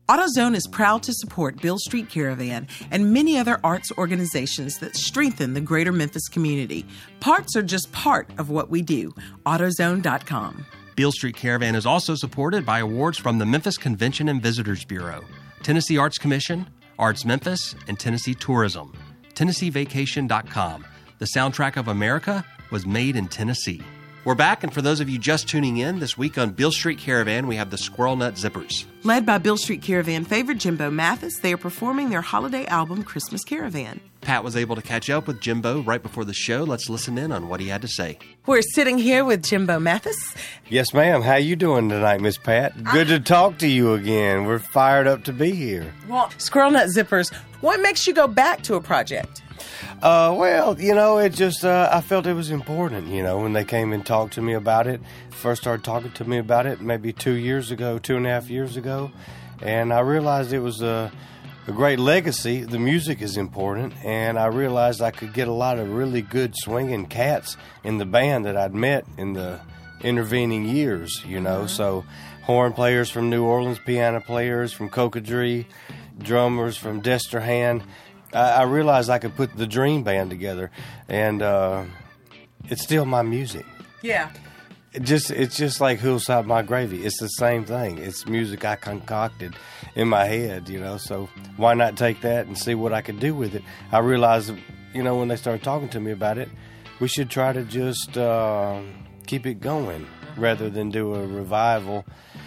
AutoZone is proud to support Beale Street Caravan and many other arts organizations that strengthen the greater Memphis community. Parts are just part of what we do. AutoZone.com. Beale Street Caravan is also supported by awards from the Memphis Convention and Visitors Bureau, Tennessee Arts Commission, Arts Memphis, and Tennessee Tourism. TennesseeVacation.com. The soundtrack of America was made in Tennessee. We're back, and for those of you just tuning in, this week on Beale Street Caravan, we have the Squirrel Nut Zippers. Led by Beale Street Caravan favorite Jimbo Mathis, they are performing their holiday album, Christmas Caravan. Pat was able to catch up with Jimbo right before the show. Let's listen in on what he had to say. We're sitting here with Jimbo Mathis. Yes, ma'am. How you doing tonight, Miss Pat? Good to talk to you again. We're fired up to be here. Well, Squirrel Nut Zippers, what makes you go back to a project? Well, it just, I felt it was important, when they came and talked to me about it. First started talking to me about it maybe 2.5 years ago. And I realized it was a great legacy. The music is important. And I realized I could get a lot of really good swinging cats in the band that I'd met in the intervening years, So horn players from New Orleans, piano players from Cocodrie, drummers from Destrehan. I realized I could put the dream band together, and it's still my music. Yeah. It's just like Who'll Side My Gravy. It's the same thing. It's music I concocted in my head, So why not take that and see what I could do with it? I realized, when they started talking to me about it, we should try to just keep it going rather than do a revival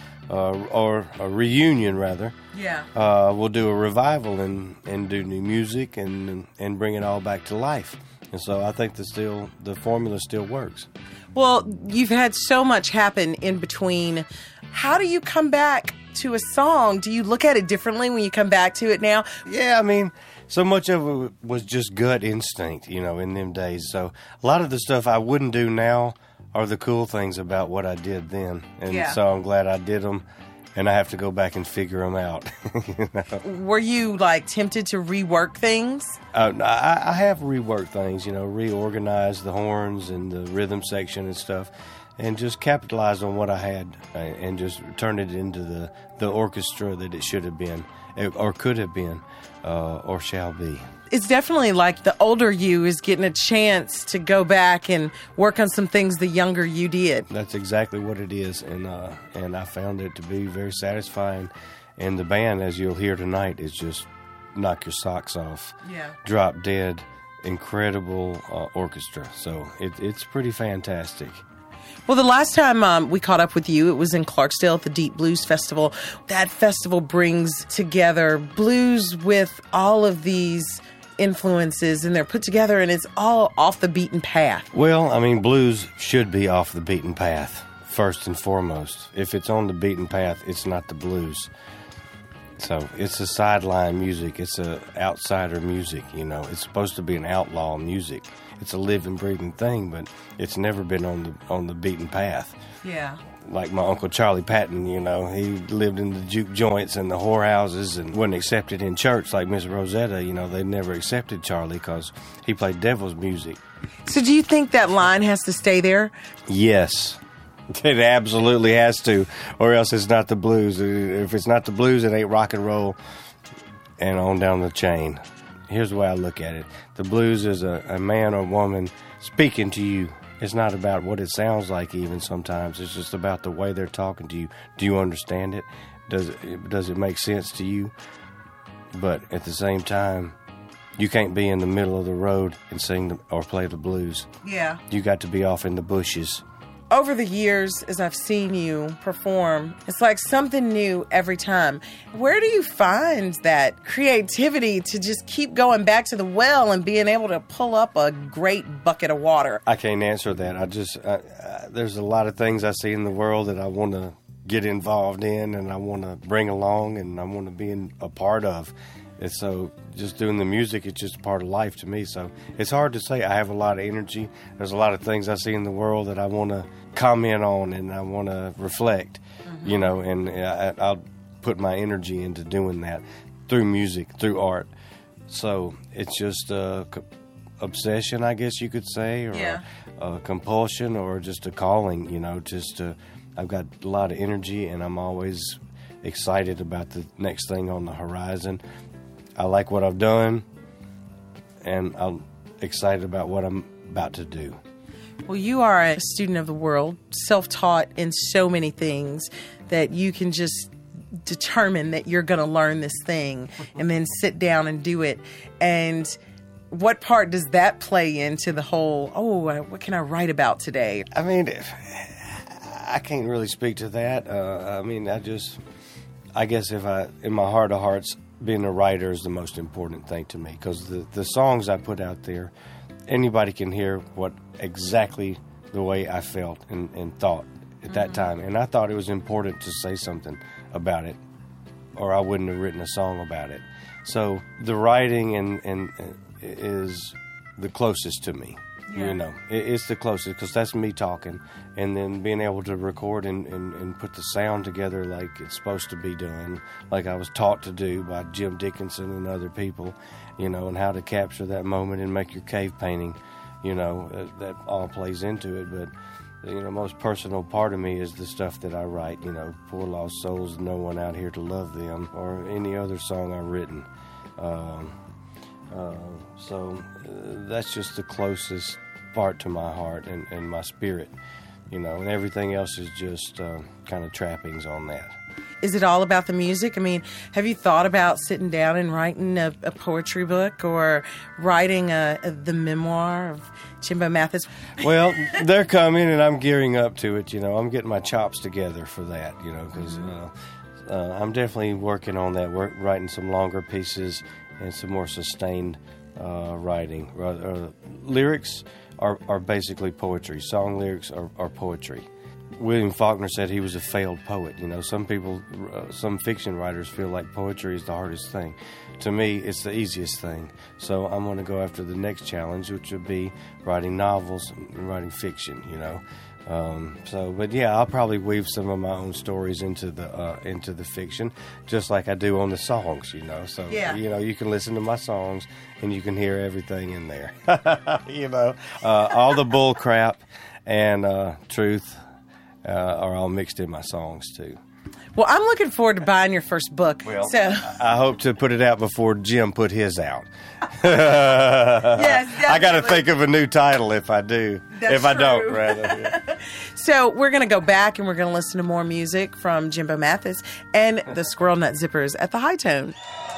or a reunion, rather. Yeah. We'll do a revival and do new music and bring it all back to life. And so I think the formula still works. Well, you've had so much happen in between. How do you come back to a song? Do you look at it differently when you come back to it now? Yeah, so much of it was just gut instinct, in them days. So a lot of the stuff I wouldn't do now are the cool things about what I did then. And so I'm glad I did them, and I have to go back and figure them out. Were you, tempted to rework things? I have reworked things, reorganized the horns and the rhythm section and stuff, and just capitalized on what I had and just turned it into the orchestra that it should have been, or could have been, or shall be. It's definitely like the older you is getting a chance to go back and work on some things the younger you did. That's exactly what it is, and I found it to be very satisfying. And the band, as you'll hear tonight, is just knock your socks off. Yeah. Drop dead, incredible orchestra. So it's pretty fantastic. Well, the last time we caught up with you, it was in Clarksdale at the Deep Blues Festival. That festival brings together blues with all of these influences, and they're put together, and it's all off the beaten path. Well, blues should be off the beaten path, first and foremost. If it's on the beaten path, it's not the blues. So it's a sideline music. It's a outsider music, It's supposed to be an outlaw music. It's a living, breathing thing, but it's never been on the beaten path. Yeah. Like my Uncle Charlie Patton, he lived in the juke joints and the whorehouses and wasn't accepted in church like Miss Rosetta. They never accepted Charlie because he played devil's music. So do you think that line has to stay there? Yes. It absolutely has to, or else it's not the blues. If it's not the blues, it ain't rock and roll, and on down the chain. Here's the way I look at it. The blues is a man or woman speaking to you. It's not about what it sounds like even sometimes. It's just about the way they're talking to you. Do you understand it? Does it make sense to you? But at the same time, you can't be in the middle of the road and sing or play the blues. Yeah. You got to be off in the bushes. Over the years, as I've seen you perform, it's like something new every time. Where do you find that creativity to just keep going back to the well and being able to pull up a great bucket of water? I can't answer that. There's a lot of things I see in the world that I want to get involved in and I want to bring along and I want to be a part of. And so just doing the music, it's just part of life to me. So it's hard to say. I have a lot of energy. There's a lot of things I see in the world that I want to comment on and I want to reflect, and I'll put my energy into doing that through music, through art. So it's just a obsession, I guess you could say, or a compulsion or just a calling, I've got a lot of energy and I'm always excited about the next thing on the horizon. I like what I've done, and I'm excited about what I'm about to do. Well, you are a student of the world, self-taught in so many things that you can just determine that you're going to learn this thing and then sit down and do it. And what part does that play into the whole, what can I write about today? I mean, I can't really speak to that. I guess in my heart of hearts, being a writer is the most important thing to me, because the songs I put out there, anybody can hear what exactly the way I felt and thought at that time. And I thought it was important to say something about it, or I wouldn't have written a song about it. So the writing and is the closest to me. Yeah. You know, it's the closest, because that's me talking, and then being able to record and put the sound together like it's supposed to be done, like I was taught to do by Jim Dickinson and other people, you know, and how to capture that moment and make your cave painting, you know, that all plays into it. But, you know, most personal part of me is the stuff that I write, you know, Poor Lost Souls, No One Out Here to Love Them, or any other song I've written. So that's just the closest part to my heart and my spirit, you know, and everything else is just kind of trappings on that. Is it all about the music? I mean, have you thought about sitting down and writing a poetry book, or writing the memoir of Jimbo Mathis? Well, they're coming, and I'm gearing up to it, you know. I'm getting my chops together for that, you know, because I'm definitely working on that, writing some longer pieces and some more sustained writing. Lyrics are basically poetry. Song lyrics are poetry. William Faulkner said he was a failed poet. You know, some people, some fiction writers feel like poetry is the hardest thing. To me, it's the easiest thing. So I'm going to go after the next challenge, which would be writing novels and writing fiction, you know. But yeah, I'll probably weave some of my own stories into the fiction, just like I do on the songs, you know. So yeah. You know, you can listen to my songs and you can hear everything in there. You know, all the bull crap and truth are all mixed in my songs too. Well, I'm looking forward to buying your first book. Well, so I hope to put it out before Jim put his out. Yes, definitely. I got to think of a new title if I do. That's if I true. don't, rather. So we're going to go back and we're going to listen to more music from Jimbo Mathis and the Squirrel Nut Zippers at the High Tone.